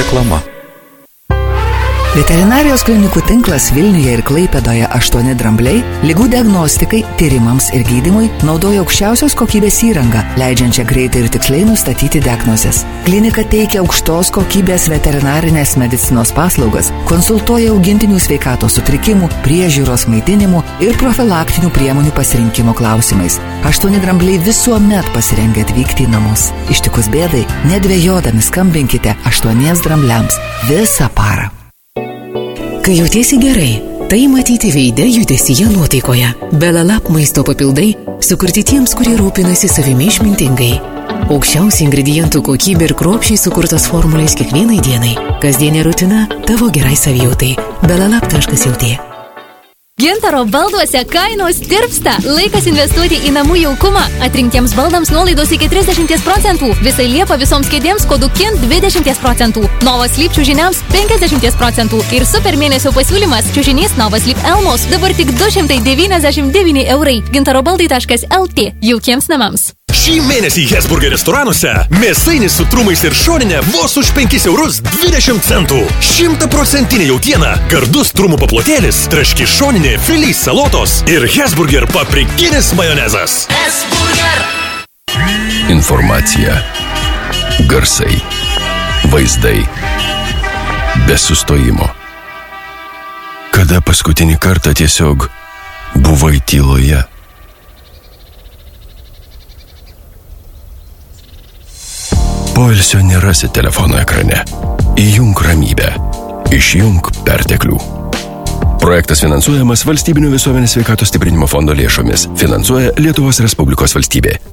Reklama. Veterinarijos klinikų tinklas Vilniuje ir Klaipėdoje 8 drambliai ligų diagnostikai, tyrimams ir gydymui naudoja aukščiausios kokybės įrangą, leidžiančią greitai ir tiksliai nustatyti diagnozes. Klinika teikia aukštos kokybės veterinarinės medicinos paslaugas, konsultuoja augintinių sveikatos sutrikimų, priežiūros, maitinimų ir profilaktinių priemonių pasirinkimo klausimais. 8 drambliai visuomet pasirengę atvykti į namus. Ištikus bėdai, nedvejodami skambinkite 8 drambliams visą parą. Kai jautiesi gerai, tai matyti veide, judesyje, nuotaikoje. Belalap maisto papildai sukurti tiems, kurie rūpinasi savimi išmintingai. Aukščiausia ingredientų kokybė ir kruopščiai sukurtos formulės kiekvienai dienai. Kasdienė rutina tavo gerai savijautai. belalap.lt. Gintaro balduose kainos tirpsta. Laikas investuoti į namų jaukumą. Atrinktiems baldams nuolaidos iki 30%. Visai Liepą visoms kėdėms kodu KIN 20%. Novas Sleep čiužiniams 50%. Ir super mėnesio pasiūlymas čiužinys Novas Sleep Elmos dabar tik 299 eurai. gintarobaldai.lt. Jaukiems namams. Šį mėnesį Hesburger restoranuose mėsainis su trumais ir šoninė vos už 5 eurus 20 centų. 100% jautiena, gardus trumų paplotėlis, traški šoninė, filys salotos ir Hesburger paprikinis majonezas. Hesburger! Informacija, garsai, vaizdai, be sustojimo. Kada paskutinį kartą tiesiog buvai tyloje? Poilsio nerasi telefono ekrane. Įjunk ramybę. Išjunk perteklių. Projektas finansuojamas Valstybinio visuomenės sveikatos stiprinimo fondo lėšomis. Finansuoja Lietuvos Respublikos valstybė.